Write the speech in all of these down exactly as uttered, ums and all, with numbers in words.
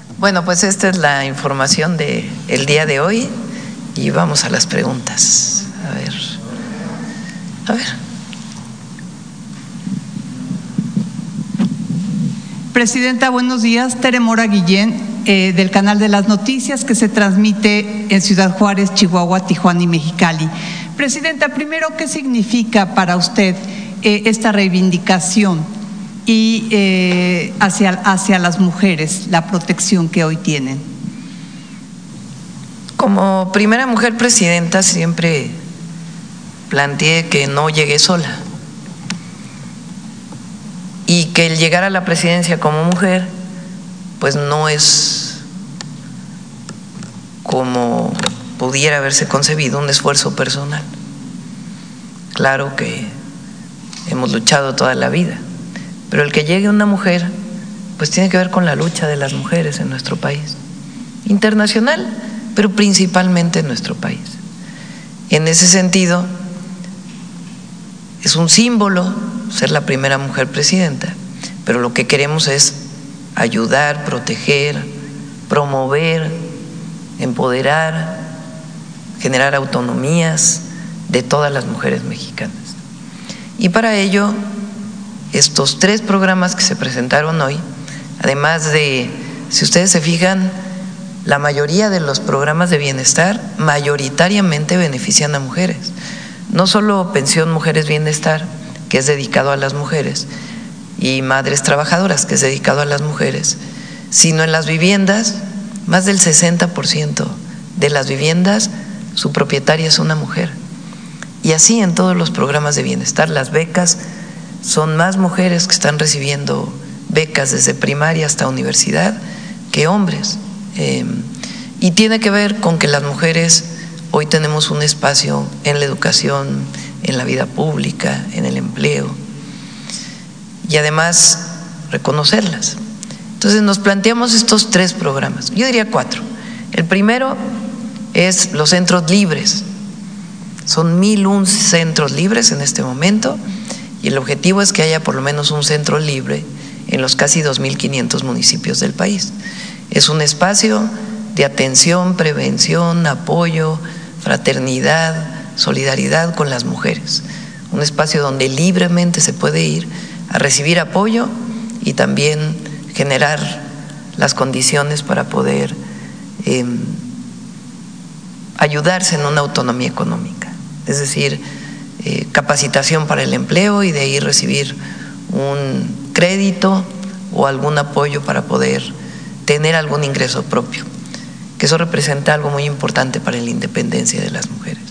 Bueno, pues esta es la información de el día de hoy y vamos a las preguntas. A ver, a ver. Presidenta, buenos días. Tere Mora Guillén, eh, del canal de las noticias que se transmite en Ciudad Juárez, Chihuahua, Tijuana y Mexicali. Presidenta, primero, ¿qué significa para usted eh, esta reivindicación y eh, hacia, hacia las mujeres, la protección que hoy tienen? Como primera mujer presidenta siempre planteé que no llegué sola y que el llegar a la presidencia como mujer pues no es como pudiera haberse concebido un esfuerzo personal. Claro que hemos luchado toda la vida, pero el que llegue una mujer pues tiene que ver con la lucha de las mujeres en nuestro país, internacional, pero principalmente en nuestro país. En ese sentido, es un símbolo ser la primera mujer presidenta, pero lo que queremos es ayudar, proteger, promover, empoderar, generar autonomías de todas las mujeres mexicanas. Y para ello, estos tres programas que se presentaron hoy, además de, si ustedes se fijan, la mayoría de los programas de bienestar mayoritariamente benefician a mujeres. No solo Pensión Mujeres Bienestar, que es dedicado a las mujeres, y Madres Trabajadoras, que es dedicado a las mujeres, sino en las viviendas, más del sesenta por ciento de las viviendas, su propietaria es una mujer. Y así en todos los programas de bienestar, las becas, son más mujeres que están recibiendo becas desde primaria hasta universidad que hombres. Eh, y tiene que ver con que las mujeres hoy tenemos un espacio en la educación, en la vida pública, en el empleo, y además reconocerlas. Entonces nos planteamos estos tres programas, yo diría cuatro. El primero es los centros libres. Son mil un centros libres en este momento y el objetivo es que haya por lo menos un centro libre en los casi dos mil quinientos municipios del país. Es un espacio de atención, prevención, apoyo, fraternidad, solidaridad con las mujeres. Un espacio donde libremente se puede ir a recibir apoyo y también generar las condiciones para poder eh, ayudarse en una autonomía económica. Es decir, eh, capacitación para el empleo y de ahí recibir un crédito o algún apoyo para poder tener algún ingreso propio, que eso representa algo muy importante para la independencia de las mujeres.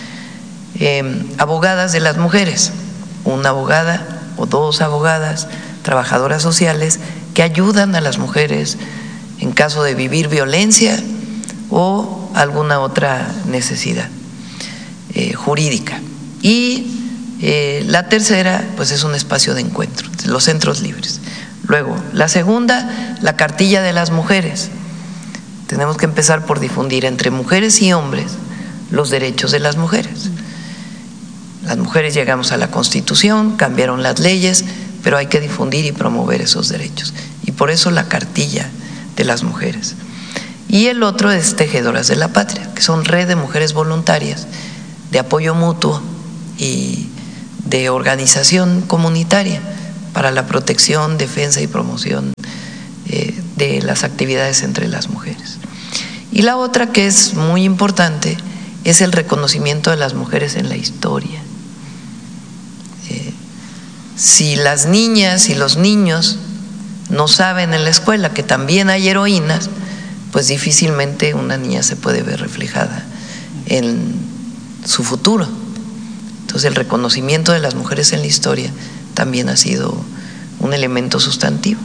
Eh, abogadas de las mujeres, una abogada o dos abogadas, trabajadoras sociales que ayudan a las mujeres en caso de vivir violencia o alguna otra necesidad eh, jurídica. Y eh, la tercera, pues es un espacio de encuentro, los centros libres. Luego, la segunda, la cartilla de las mujeres. Tenemos que empezar por difundir entre mujeres y hombres los derechos de las mujeres. Las mujeres llegamos a la Constitución, cambiaron las leyes, pero hay que difundir y promover esos derechos. Y por eso la cartilla de las mujeres. Y el otro es Tejedoras de la Patria, que son red de mujeres voluntarias de apoyo mutuo y de organización comunitaria para la protección, defensa y promoción eh, de las actividades entre las mujeres. Y la otra, que es muy importante, es el reconocimiento de las mujeres en la historia. Eh, si las niñas y los niños no saben en la escuela que también hay heroínas, pues difícilmente una niña se puede ver reflejada en su futuro. Entonces el reconocimiento de las mujeres en la historia también ha sido un elemento sustantivo.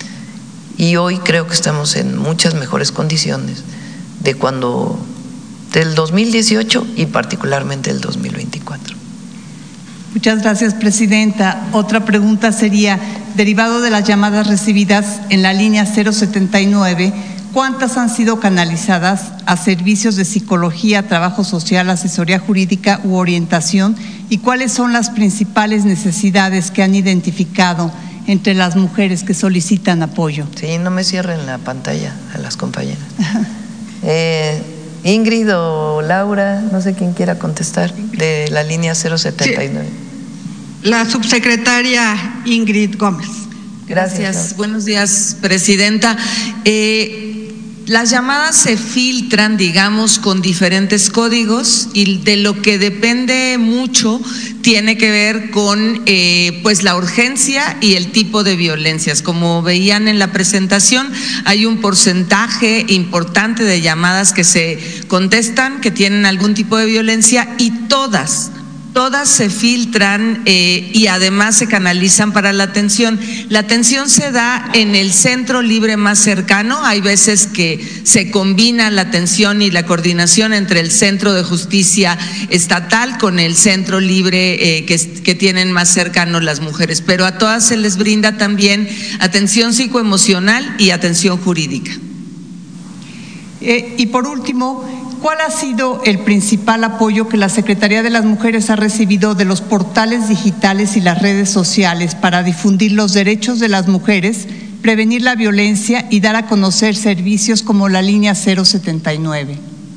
Y hoy creo que estamos en muchas mejores condiciones de cuando, del dos mil dieciocho y particularmente del dos mil veinticuatro. Muchas gracias, Presidenta. Otra pregunta sería, derivado de las llamadas recibidas en la línea cero setenta y nueve, ¿cuántas han sido canalizadas a servicios de psicología, trabajo social, asesoría jurídica u orientación? ¿Y cuáles son las principales necesidades que han identificado entre las mujeres que solicitan apoyo. Sí, no me cierren la pantalla a las compañeras. eh, Ingrid o Laura, no sé quién quiera contestar, de la línea cero setenta y nueve. Sí. La subsecretaria Ingrid Gómez. Gracias. Gracias. Buenos días, presidenta. Eh, Las llamadas se filtran, digamos, con diferentes códigos y de lo que depende mucho tiene que ver con eh, pues la urgencia y el tipo de violencias. Como veían en la presentación, hay un porcentaje importante de llamadas que se contestan, que tienen algún tipo de violencia y todas Todas se filtran eh, y además se canalizan para la atención. La atención se da en el centro libre más cercano. Hay veces que se combina la atención y la coordinación entre el Centro de Justicia Estatal con el centro libre eh, que, que tienen más cercano las mujeres. Pero a todas se les brinda también atención psicoemocional y atención jurídica. Eh, y por último, ¿cuál ha sido el principal apoyo que la Secretaría de las Mujeres ha recibido de los portales digitales y las redes sociales para difundir los derechos de las mujeres, prevenir la violencia y dar a conocer servicios como la línea cero setenta y nueve?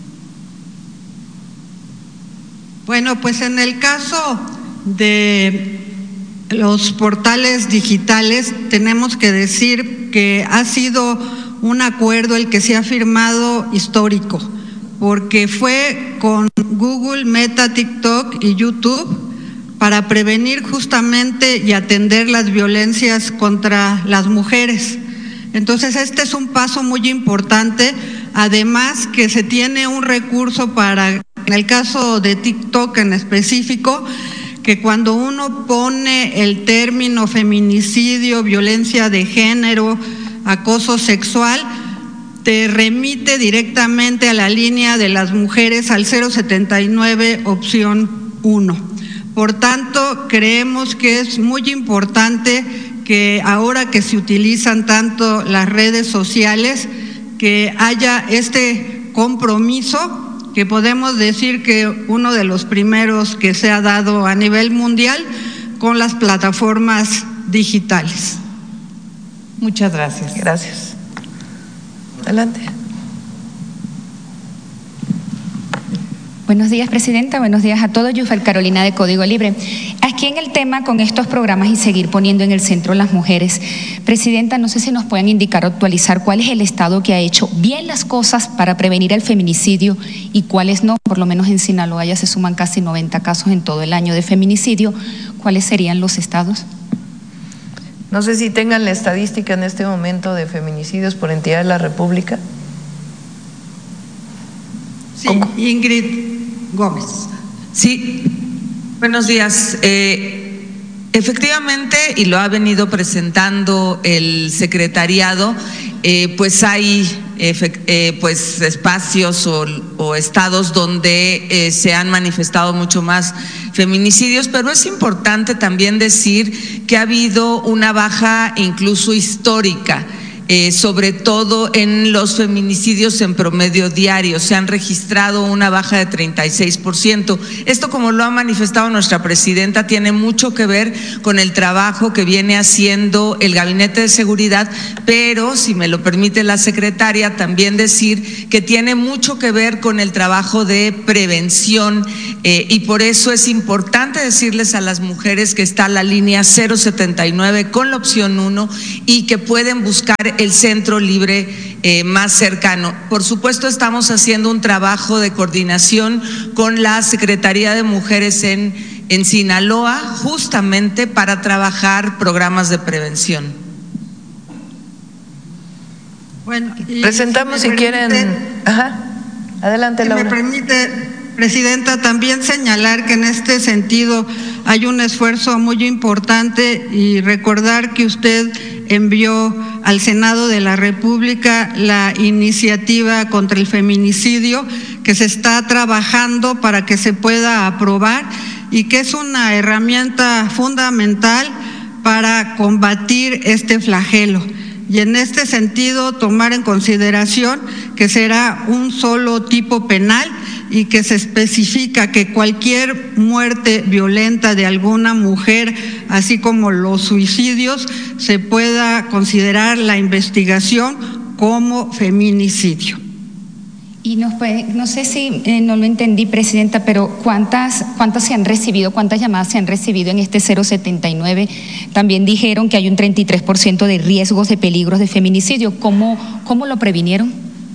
Bueno, pues en el caso de los portales digitales tenemos que decir que ha sido un acuerdo el que se ha firmado histórico, porque fue con Google, Meta, TikTok y YouTube para prevenir justamente y atender las violencias contra las mujeres. Entonces, este es un paso muy importante, además que se tiene un recurso para, en el caso de TikTok en específico, que cuando uno pone el término feminicidio, violencia de género, acoso sexual, te remite directamente a la línea de las mujeres al cero setenta y nueve opción uno. Por tanto, creemos que es muy importante que ahora que se utilizan tanto las redes sociales, que haya este compromiso, que podemos decir que uno de los primeros que se ha dado a nivel mundial con las plataformas digitales. Muchas gracias. Gracias. Adelante. Buenos días, presidenta. Buenos días a todos. Yufel Carolina, de Código Libre. Aquí en el tema con estos programas y seguir poniendo en el centro las mujeres. Presidenta, no sé si nos pueden indicar o actualizar cuál es el Estado que ha hecho bien las cosas para prevenir el feminicidio y cuáles no. Por lo menos en Sinaloa ya se suman casi noventa casos en todo el año de feminicidio. ¿Cuáles serían los estados? No sé si tengan la estadística en este momento de feminicidios por entidad de la República. Sí, Ingrid Gómez. Sí, buenos días. Eh, efectivamente, y lo ha venido presentando el secretariado, eh, pues hay eh, pues espacios o, o estados donde eh, se han manifestado mucho más feminicidios, pero es importante también decir que ha habido una baja incluso histórica. Eh, sobre todo en los feminicidios en promedio diario, se han registrado una baja de treinta y seis por ciento. Esto, como lo ha manifestado nuestra presidenta, tiene mucho que ver con el trabajo que viene haciendo el Gabinete de Seguridad, pero, si me lo permite la secretaria, también decir que tiene mucho que ver con el trabajo de prevención eh, y por eso es importante decirles a las mujeres que está la línea cero setenta y nueve con la opción uno y que pueden buscar el centro libre eh, más cercano. Por supuesto, estamos haciendo un trabajo de coordinación con la Secretaría de Mujeres en, en Sinaloa, justamente para trabajar programas de prevención. Bueno, presentamos si, si quieren. Ajá. Adelante, si Laura. me permite, presidenta, también señalar que en este sentido hay un esfuerzo muy importante y recordar que usted envió al Senado de la República la iniciativa contra el feminicidio que se está trabajando para que se pueda aprobar y que es una herramienta fundamental para combatir este flagelo. Y en este sentido tomar en consideración que será un solo tipo penal y que se especifica que cualquier muerte violenta de alguna mujer, así como los suicidios, se pueda considerar la investigación como feminicidio. Y nos puede, no sé si eh, no lo entendí, Presidenta, pero ¿cuántas, cuántas se han recibido, cuántas llamadas se han recibido en este cero setenta y nueve? También dijeron que hay un treinta y tres por ciento de riesgos de peligros de feminicidio. ¿Cómo, cómo lo previnieron?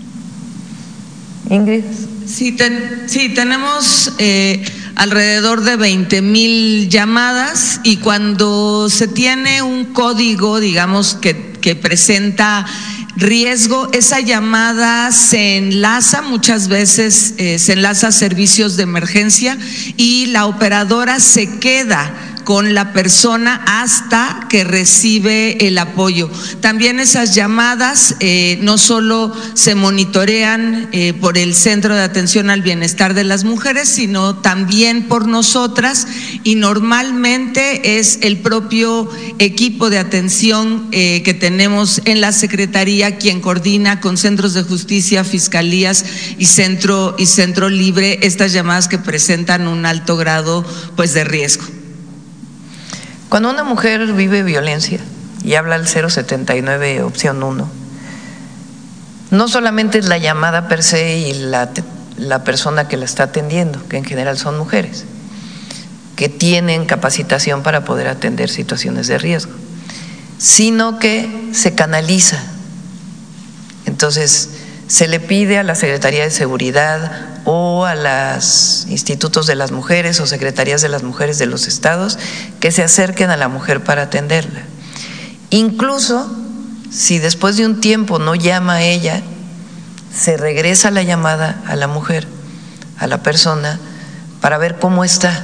Ingrid. Sí, ten, sí tenemos eh, alrededor de veinte mil llamadas, y cuando se tiene un código, digamos, que, que presenta riesgo, esa llamada se enlaza muchas veces, eh, se enlaza a servicios de emergencia y la operadora se queda con la persona hasta que recibe el apoyo. También esas llamadas eh, no solo se monitorean eh, por el Centro de Atención al Bienestar de las Mujeres, sino también por nosotras, y normalmente es el propio equipo de atención eh, que tenemos en la Secretaría quien coordina con centros de justicia, fiscalías y centro, y centro libre estas llamadas que presentan un alto grado pues de riesgo. Cuando una mujer vive violencia y habla al cero setenta y nueve opción uno, no solamente es la llamada per se y la, la persona que la está atendiendo, que en general son mujeres, que tienen capacitación para poder atender situaciones de riesgo, sino que se canaliza. Entonces, se le pide a la Secretaría de Seguridad o a los institutos de las mujeres o secretarías de las mujeres de los estados que se acerquen a la mujer para atenderla. Incluso si después de un tiempo no llama a ella, se regresa la llamada a la mujer, a la persona, para ver cómo está.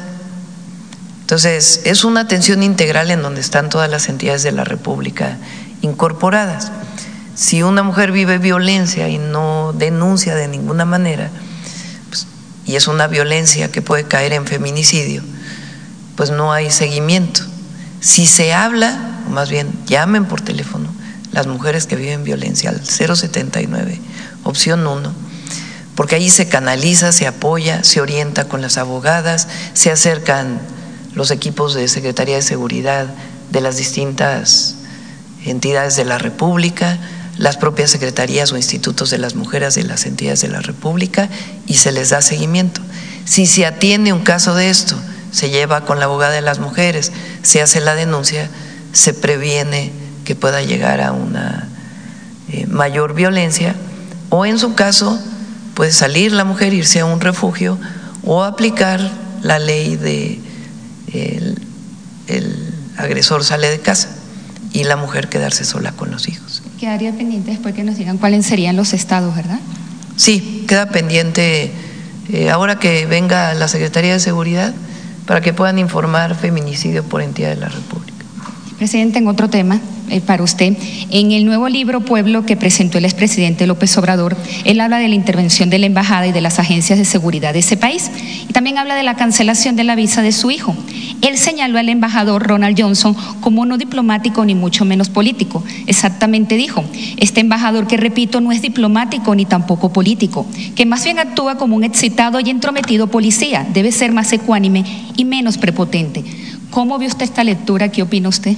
Entonces, es una atención integral en donde están todas las entidades de la República incorporadas. Si una mujer vive violencia y no denuncia de ninguna manera, pues, y es una violencia que puede caer en feminicidio, pues no hay seguimiento. Si se habla, o más bien llamen por teléfono las mujeres que viven violencia al cero setenta y nueve, opción uno, porque ahí se canaliza, se apoya, se orienta con las abogadas, se acercan los equipos de Secretaría de Seguridad de las distintas entidades de la República, las propias secretarías o institutos de las mujeres de las entidades de la República, y se les da seguimiento. Si se atiende un caso de esto, se lleva con la abogada de las mujeres, se hace la denuncia, se previene que pueda llegar a una eh, mayor violencia, o en su caso puede salir la mujer, irse a un refugio o aplicar la ley de el, el agresor sale de casa y la mujer quedarse sola con los hijos. Quedaría pendiente después que nos digan cuáles serían los estados, ¿verdad? Sí, queda pendiente eh, ahora que venga la Secretaría de Seguridad para que puedan informar feminicidio por entidad de la República. Presidente, en otro tema eh, para usted, en el nuevo libro Pueblo que presentó el expresidente López Obrador, él habla de la intervención de la embajada y de las agencias de seguridad de ese país, y también habla de la cancelación de la visa de su hijo. Él señaló al embajador Ronald Johnson como no diplomático ni mucho menos político. Exactamente dijo, este embajador, que repito, no es diplomático ni tampoco político, que más bien actúa como un excitado y entrometido policía, debe ser más ecuánime y menos prepotente. ¿Cómo vio usted esta lectura? ¿Qué opina usted?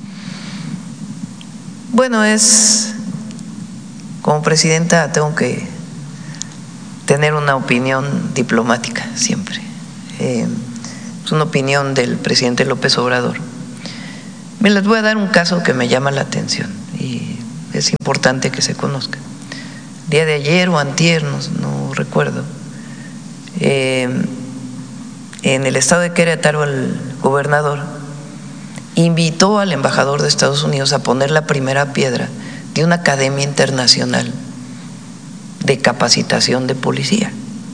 Bueno, es, como presidenta tengo que tener una opinión diplomática siempre. Eh, es una opinión del presidente López Obrador. Me les voy a dar un caso que me llama la atención y es importante que se conozca. Día de ayer o antier, no, no recuerdo, eh, en el estado de Querétaro el gobernador invitó al embajador de Estados Unidos a poner la primera piedra de una academia internacional de capacitación de policía.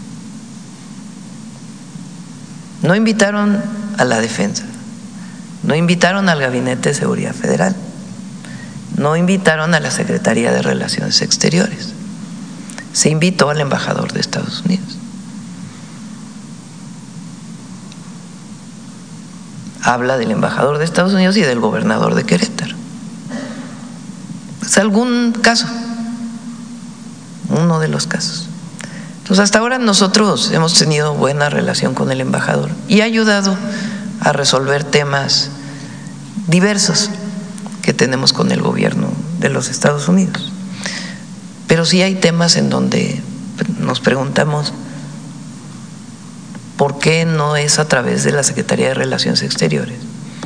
No invitaron a la defensa, no invitaron al Gabinete de Seguridad Federal, no invitaron a la Secretaría de Relaciones Exteriores, se invitó al embajador de Estados Unidos. Habla del embajador de Estados Unidos y del gobernador de Querétaro. Es algún caso, uno de los casos. Entonces, hasta ahora nosotros hemos tenido buena relación con el embajador y ha ayudado a resolver temas diversos que tenemos con el gobierno de los Estados Unidos. Pero sí hay temas en donde nos preguntamos por qué no es a través de la Secretaría de Relaciones Exteriores,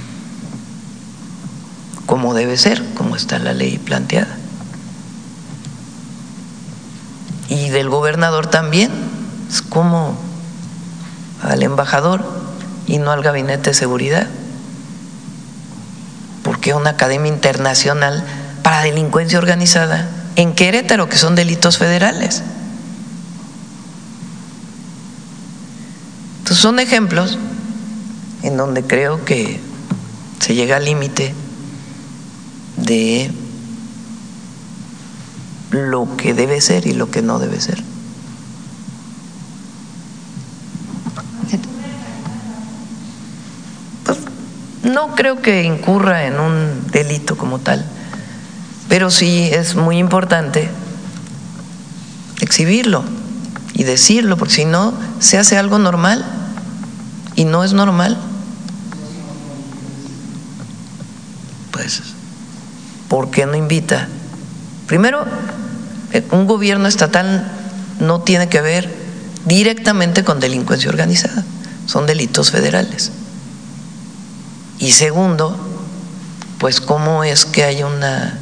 como debe ser, como está la ley planteada. Y del gobernador también, es como al embajador y no al Gabinete de Seguridad. ¿Por qué una academia internacional para delincuencia organizada en Querétaro, que son delitos federales? Entonces son ejemplos en donde creo que se llega al límite de lo que debe ser y lo que no debe ser. Pues no creo que incurra en un delito como tal, pero sí es muy importante exhibirlo y decirlo, porque si no se hace algo normal y no es normal. Pues, ¿por qué no invita? Primero, un gobierno estatal no tiene que ver directamente con delincuencia organizada, son delitos federales. Y segundo, pues cómo es que hay una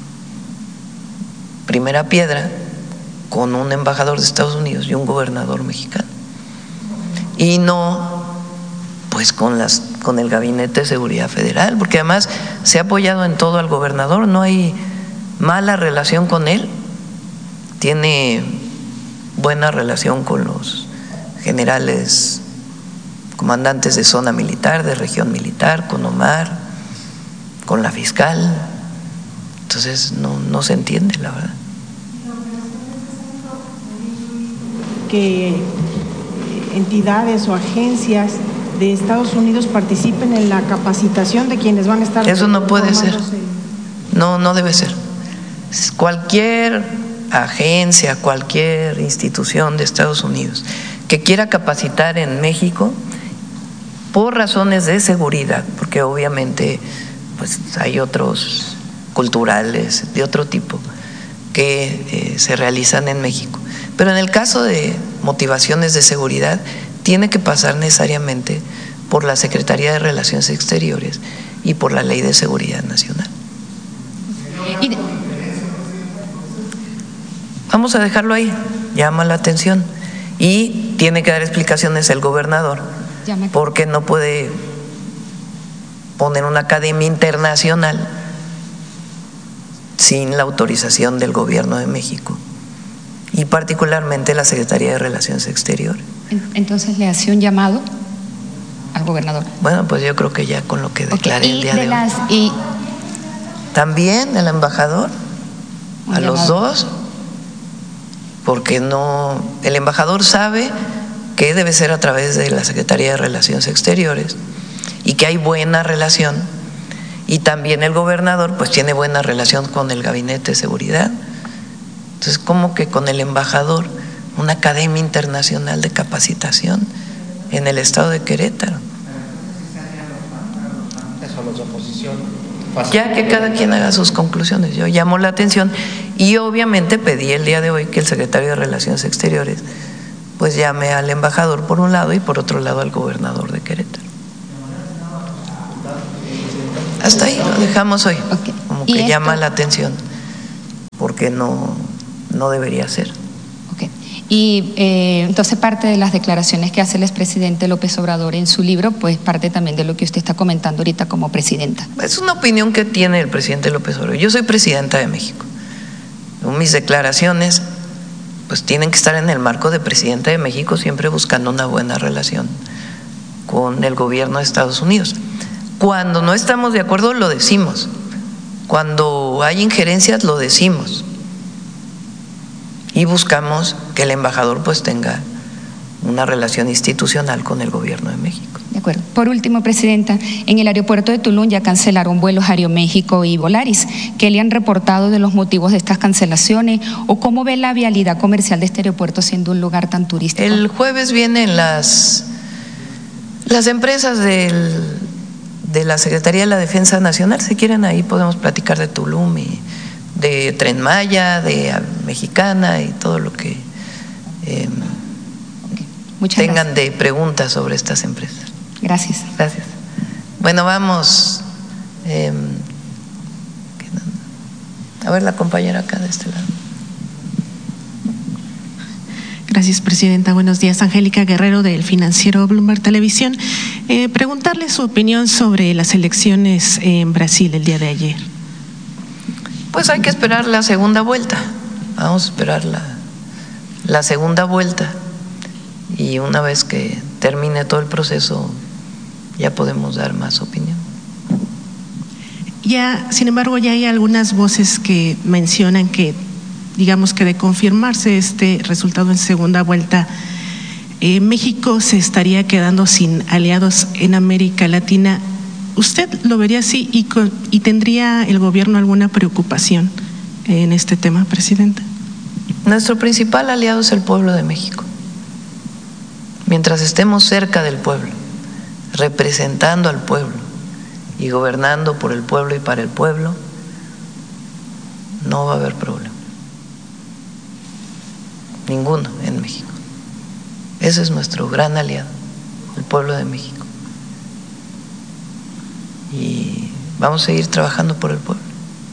primera piedra con un embajador de Estados Unidos y un gobernador mexicano, y no pues con las con el Gabinete de Seguridad Federal, porque además se ha apoyado en todo al gobernador, no hay mala relación con él, tiene buena relación con los generales comandantes de zona militar, de región militar, con Omar, con la fiscal. Entonces no, no se entiende, la verdad. Que entidades o agencias de Estados Unidos participen en la capacitación de quienes van a estar. Eso no puede ser, no, no debe ser. Cualquier agencia, cualquier institución de Estados Unidos que quiera capacitar en México por razones de seguridad, porque obviamente pues hay otros culturales de otro tipo que eh, se realizan en México, pero en el caso de motivaciones de seguridad tiene que pasar necesariamente por la Secretaría de Relaciones Exteriores y por la Ley de Seguridad Nacional. Y de... Vamos a dejarlo ahí, llama la atención, y tiene que dar explicaciones el gobernador, porque no puede poner una academia internacional sin la autorización del gobierno de México y particularmente la Secretaría de Relaciones Exteriores. Entonces le hace un llamado al gobernador. Bueno, pues yo creo que ya con lo que declaré okay. el día de, de las, hoy. Y también el embajador, a llamado. los dos, porque no, el embajador sabe que debe ser a través de la Secretaría de Relaciones Exteriores y que hay buena relación, y también el gobernador pues tiene buena relación con el Gabinete de Seguridad. Entonces, ¿cómo que con el embajador una academia internacional de capacitación en el estado de Querétaro? Eso los de oposición. Ya que cada quien haga sus conclusiones. Yo llamo la atención y obviamente pedí el día de hoy que el secretario de Relaciones Exteriores pues llame al embajador por un lado y por otro lado al gobernador de Querétaro. Hasta ahí lo dejamos hoy. Okay. Como que llama la atención porque no, no debería ser. Okay. Y eh, entonces parte de las declaraciones que hace el expresidente López Obrador en su libro, pues parte también de lo que usted está comentando ahorita como presidenta. Es una opinión que tiene el presidente López Obrador. Yo soy presidenta de México. Mis declaraciones pues tienen que estar en el marco de presidenta de México, siempre buscando una buena relación con el gobierno de Estados Unidos. Cuando no estamos de acuerdo lo decimos, cuando hay injerencias lo decimos y buscamos que el embajador pues tenga una relación institucional con el gobierno de México. De acuerdo. Por último, Presidenta, en el aeropuerto de Tulum ya cancelaron vuelos Aeroméxico y Volaris. ¿Qué le han reportado de los motivos de estas cancelaciones o cómo ve la vialidad comercial de este aeropuerto siendo un lugar tan turístico? El jueves vienen las, las empresas del, de la Secretaría de la Defensa Nacional. Si quieren, ahí podemos platicar de Tulum y de Tren Maya, de Mexicana y todo lo que eh, Muchas tengan gracias. de preguntas sobre estas empresas. Gracias. Gracias. Bueno, vamos. Eh, a ver, la compañera acá de este lado. Gracias, Presidenta. Buenos días. Angélica Guerrero, del financiero Bloomberg Televisión. Eh, preguntarle su opinión sobre las elecciones en Brasil el día de ayer. Pues hay que esperar la segunda vuelta. Vamos a esperar la, la segunda vuelta. Y una vez que termine todo el proceso, ya podemos dar más opinión. Ya, sin embargo, ya hay algunas voces que mencionan que, digamos que de confirmarse este resultado en segunda vuelta, eh, México se estaría quedando sin aliados en América Latina. ¿Usted lo vería así y, con, y tendría el gobierno alguna preocupación en este tema, Presidenta? Nuestro principal aliado es el pueblo de México. Mientras estemos cerca del pueblo, representando al pueblo y gobernando por el pueblo y para el pueblo, no va a haber problema. Ninguno en México. Ese es nuestro gran aliado, el pueblo de México. Y vamos a seguir trabajando por el pueblo.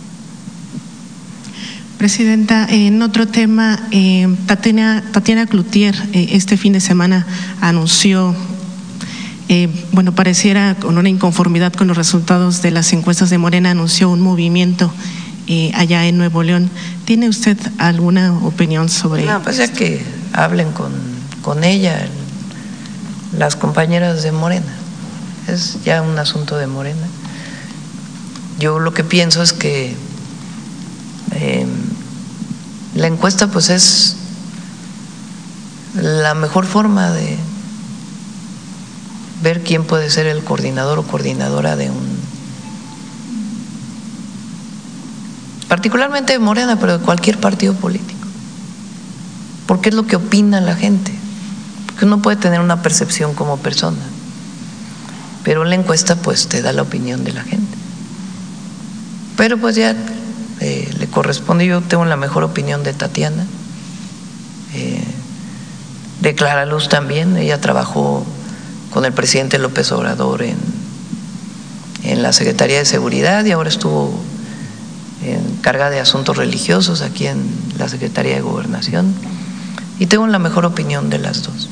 Presidenta, en otro tema, eh, Tatiana, Tatiana Cloutier eh, este fin de semana anunció, eh, bueno, pareciera con una inconformidad con los resultados de las encuestas de Morena, anunció un movimiento eh, allá en Nuevo León. ¿Tiene usted alguna opinión sobre eso? No, pues ya que hablen con, con ella, las compañeras de Morena. Es ya un asunto de Morena. Yo lo que pienso es que Eh, la encuesta pues es la mejor forma de ver quién puede ser el coordinador o coordinadora de un, particularmente de Morena, pero de cualquier partido político, porque es lo que opina la gente, porque uno puede tener una percepción como persona, pero la encuesta pues te da la opinión de la gente. Pero pues ya Eh, le corresponde. Yo tengo la mejor opinión de Tatiana, eh, de Clara Luz también. Ella trabajó con el presidente López Obrador en, en la Secretaría de Seguridad y ahora estuvo encargada de asuntos religiosos aquí en la Secretaría de Gobernación, y tengo la mejor opinión de las dos.